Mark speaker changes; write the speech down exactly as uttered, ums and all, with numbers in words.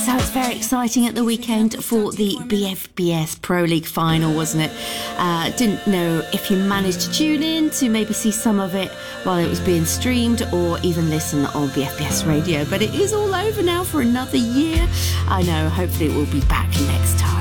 Speaker 1: So it's very exciting at the weekend for the B F B S Pro League final, wasn't it? Uh, didn't know if you managed to tune in to maybe see some of it while it was being streamed or even listen on B F B S radio. But it is all over now for another year. I know, hopefully it will be back next time.